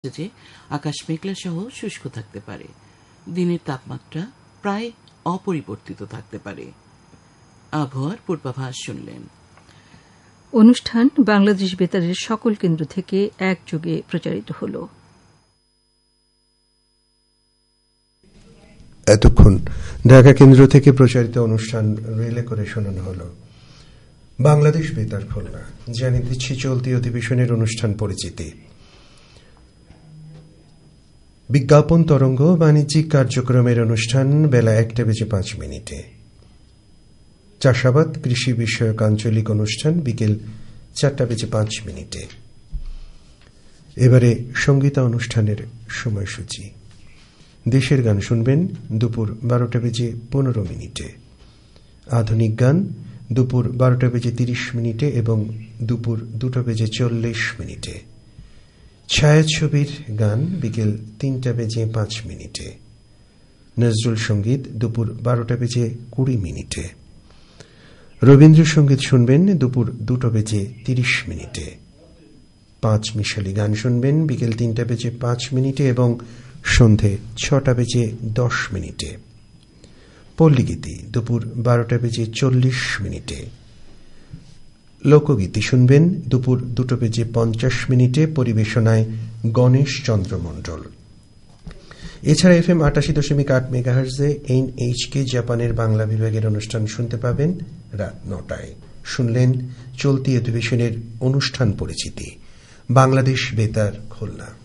যে আকাশ মেঘলা সহ শুষ্ক থাকতে পারে। দিনের তাপমাত্রা প্রায় অপরিবর্তিত থাকতে পারে। আবহাওয়ার পূর্বাভাস শুনলেন। অনুষ্ঠান বাংলাদেশ বেতারের সকল কেন্দ্র থেকে একযোগে প্রচারিত হল। এতক্ষণ ঢাকা কেন্দ্র থেকে প্রচারিত অনুষ্ঠান রিলে করে শোনানো হল। বাংলাদেশ বেতার খুলনা জানিয়ে দিচ্ছি চলতি অধিবেশনের অনুষ্ঠান পরিচিতি। বিজ্ঞাপন তরঙ্গ বাণিজ্যিক কার্যক্রমের অনুষ্ঠান বেলা 1:05। চাষাবাদ কৃষি বিষয়ক আঞ্চলিক অনুষ্ঠান বিকেল 4:05। এবারে সঙ্গীতা অনুষ্ঠানের সময়সূচি। দেশের গান শুনবেন দুপুর 12:15। আধুনিক গান দুপুর 12:30 এবং দুপুর 2:40। ছায়াছবির গান বিকেল 3:05। নজরুল সঙ্গীত দুপুর 12:20। রবীন্দ্রসঙ্গীত শুনবেন দুপুর 2:30। পাঁচ মিশালি গান শুনবেন বিকেল 3:05 এবং সন্ধে 6:10। পল্লীগীতি দুপুর 12:40। লোকগীতি শুনবেন দুপুর 2:50। পরিবেশনায় গণেশ চন্দ্র মণ্ডল। এছাড়া FM 88.8 মেগাহার্জে NHK জাপানের বাংলা বিভাগের অনুষ্ঠান শুনতে পাবেন রাত 9টায়। শুনলেন চলতি অধিবেশনের অনুষ্ঠান পরিচিতি। বাংলাদেশ বেতার খুলনা।